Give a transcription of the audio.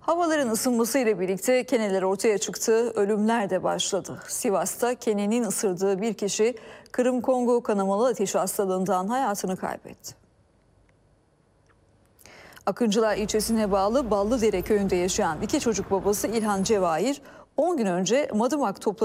Havaların ısınmasıyla birlikte keneler ortaya çıktı, ölümler de başladı. Sivas'ta kenenin ısırdığı bir kişi Kırım-Kongo kanamalı ateş hastalığından hayatını kaybetti. Akıncılar ilçesine bağlı Ballıdere köyünde yaşayan iki çocuk babası İlhan Cevahir 10 gün önce madımak topladı.